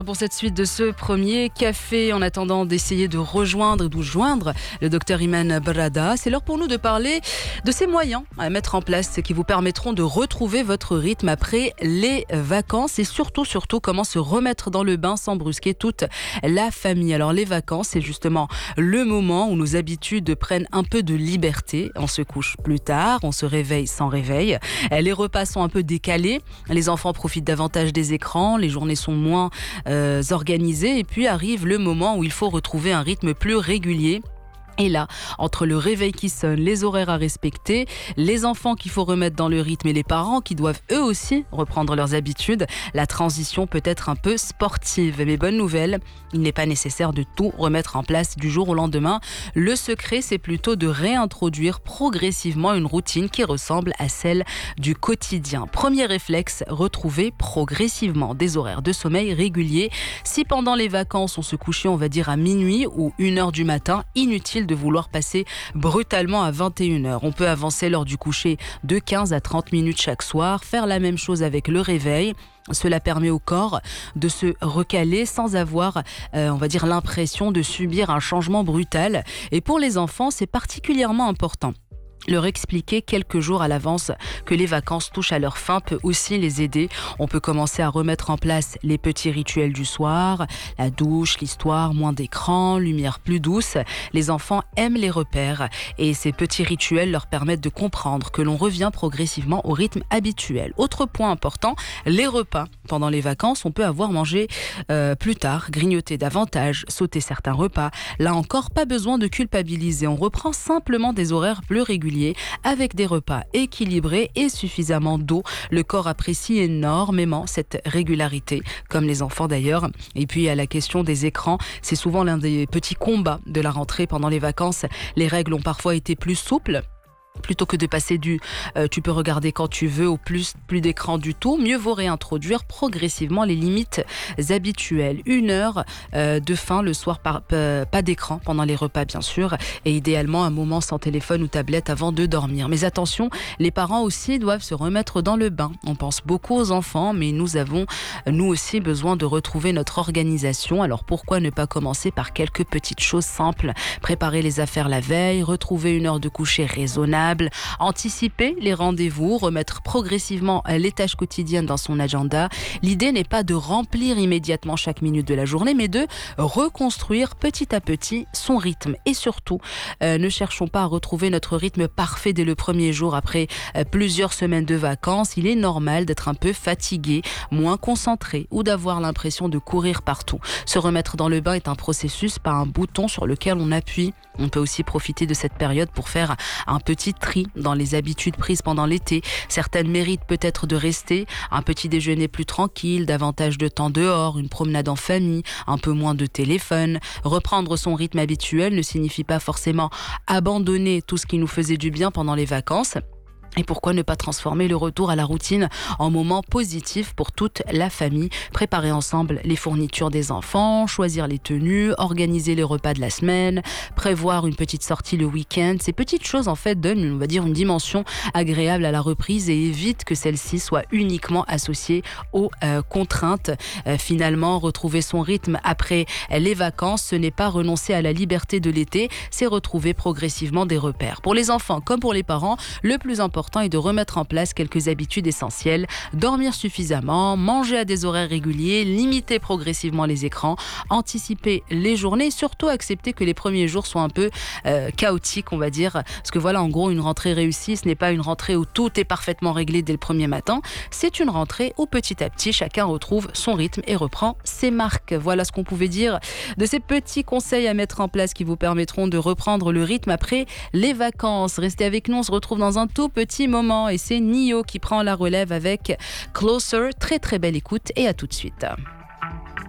Pour cette suite de ce premier café, en attendant d'essayer de rejoindre ou de joindre le docteur Iman Barada, c'est l'heure pour nous de parler de ces moyens à mettre en place qui vous permettront de retrouver votre rythme après les vacances et surtout comment se remettre dans le bain sans brusquer toute la famille. Alors les vacances, c'est justement le moment où nos habitudes prennent un peu de liberté. On se couche plus tard, on se réveille sans réveil. Les repas sont un peu décalés, les enfants profitent davantage des écrans, les journées sont moins organisés et puis arrive le moment où il faut retrouver un rythme plus régulier. Et là, entre le réveil qui sonne, les horaires à respecter, les enfants qu'il faut remettre dans le rythme et les parents qui doivent eux aussi reprendre leurs habitudes, la transition peut être un peu sportive. Mais bonne nouvelle, il n'est pas nécessaire de tout remettre en place du jour au lendemain. Le secret, c'est plutôt de réintroduire progressivement une routine qui ressemble à celle du quotidien. Premier réflexe, retrouver progressivement des horaires de sommeil réguliers. Si pendant les vacances, on se couchait, on va dire à minuit ou 1h du matin, inutile de vouloir passer brutalement à 21h. On peut avancer l'heure du coucher de 15 à 30 minutes chaque soir, faire la même chose avec le réveil. Cela permet au corps de se recaler sans avoir, on va dire, l'impression de subir un changement brutal. Et pour les enfants, c'est particulièrement important. Leur expliquer quelques jours à l'avance que les vacances touchent à leur fin peut aussi les aider. On peut commencer à remettre en place les petits rituels du soir, la douche, l'histoire, moins d'écran, lumière plus douce. Les enfants aiment les repères et ces petits rituels leur permettent de comprendre que l'on revient progressivement au rythme habituel. Autre point important, les repas. Pendant les vacances, on peut avoir mangé plus tard, grignoter davantage, sauter certains repas. Là encore, pas besoin de culpabiliser. On reprend simplement des horaires plus réguliers avec des repas équilibrés et suffisamment d'eau. Le corps apprécie énormément cette régularité, comme les enfants d'ailleurs. Et puis à la question des écrans, c'est souvent l'un des petits combats de la rentrée pendant les vacances. Les règles ont parfois été plus souples. Plutôt que de passer tu peux regarder quand tu veux au plus d'écran du tout, mieux vaut réintroduire progressivement les limites habituelles. 1 heure de faim le soir, pas d'écran pendant les repas bien sûr, et idéalement un moment sans téléphone ou tablette avant de dormir. Mais attention, les parents aussi doivent se remettre dans le bain. On pense beaucoup aux enfants, mais nous avons nous aussi besoin de retrouver notre organisation. Alors pourquoi ne pas commencer par quelques petites choses simples? Préparer les affaires la veille, retrouver 1 heure de coucher raisonnable, anticiper les rendez-vous, remettre progressivement les tâches quotidiennes dans son agenda. L'idée n'est pas de remplir immédiatement chaque minute de la journée, mais de reconstruire petit à petit son rythme. Et surtout, ne cherchons pas à retrouver notre rythme parfait dès le premier jour après plusieurs semaines de vacances. Il est normal d'être un peu fatigué, moins concentré ou d'avoir l'impression de courir partout. Se remettre dans le bain est un processus, pas un bouton sur lequel on appuie. On peut aussi profiter de cette période pour faire un petit tri dans les habitudes prises pendant l'été. Certaines méritent peut-être de rester, un petit déjeuner plus tranquille, davantage de temps dehors, une promenade en famille, un peu moins de téléphone. Reprendre son rythme habituel ne signifie pas forcément abandonner tout ce qui nous faisait du bien pendant les vacances. Et pourquoi ne pas transformer le retour à la routine en moment positif pour toute la famille? Préparer ensemble les fournitures des enfants, choisir les tenues, organiser les repas de la semaine, prévoir une petite sortie le week-end. Ces petites choses en fait donnent, on va dire, une dimension agréable à la reprise et évitent que celle-ci soit uniquement associée aux contraintes. Finalement, retrouver son rythme après les vacances, ce n'est pas renoncer à la liberté de l'été, c'est retrouver progressivement des repères. Pour les enfants comme pour les parents, le plus important est de remettre en place quelques habitudes essentielles, dormir suffisamment, manger à des horaires réguliers, limiter progressivement les écrans, anticiper les journées et surtout accepter que les premiers jours soient un peu chaotiques, on va dire. Parce que voilà, en gros, une rentrée réussie, ce n'est pas une rentrée où tout est parfaitement réglé dès le premier matin. C'est une rentrée où petit à petit, chacun retrouve son rythme et reprend ses marques. Voilà ce qu'on pouvait dire de ces petits conseils à mettre en place qui vous permettront de reprendre le rythme après les vacances. Restez avec nous, on se retrouve dans un tout petit moment et c'est Nio qui prend la relève avec Closer. Très très belle écoute et à tout de suite.